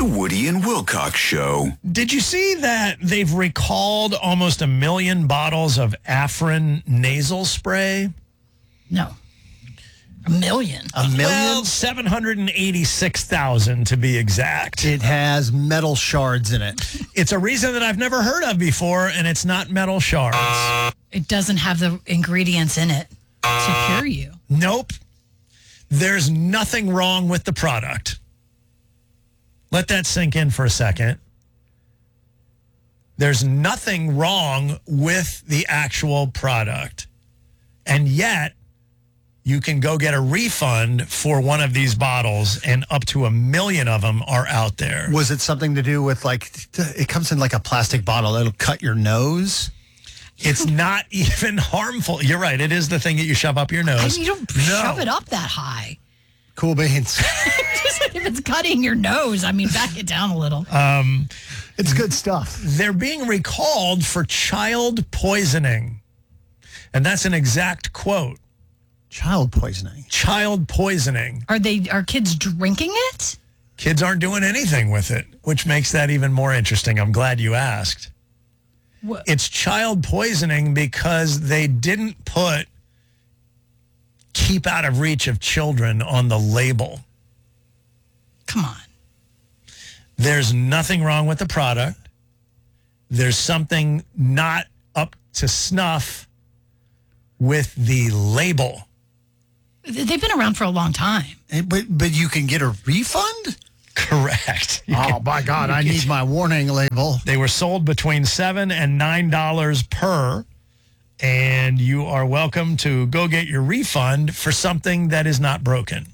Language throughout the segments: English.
The Woody and Wilcox Show. Did you see that they've recalled almost 1 million bottles of Afrin nasal spray? No. 1 million? A million? Well, 786,000 to be exact. It has metal shards in it. It's a reason that I've never heard of before, and it's not metal shards. It doesn't have the ingredients in it to cure you. Nope. There's nothing wrong with the product. Let that sink in for a second. There's nothing wrong with the actual product. And yet, you can go get a refund for one of these bottles, and up to 1 million of them are out there. Was it something to do with, it comes in like a plastic bottle. It'll cut your nose? It's not even harmful. You're right. It is the thing that you shove up your nose. You don't shove it up that high. Cool beans. Just if it's cutting your nose, back it down a little. It's good stuff. They're being recalled for child poisoning. And that's an exact quote. Child poisoning. Child poisoning. Are kids drinking it? Kids aren't doing anything with it, which makes that even more interesting. I'm glad you asked. What? It's child poisoning because they didn't put keep out of reach of children on the label. Come on. There's nothing wrong with the product. There's something not up to snuff with the label. They've been around for a long time. But you can get a refund? Correct. My God, I need my warning label. They were sold between $7 and $9 per, and you are welcome to go get your refund for something that is not broken.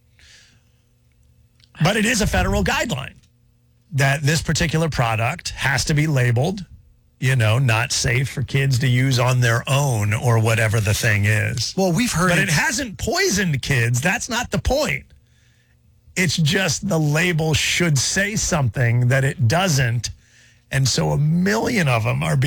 But it is a federal guideline that this particular product has to be labeled, not safe for kids to use on their own or whatever the thing is. Well, we've heard But it hasn't poisoned kids. That's not the point. It's just the label should say something that it doesn't. And so 1 million of them are being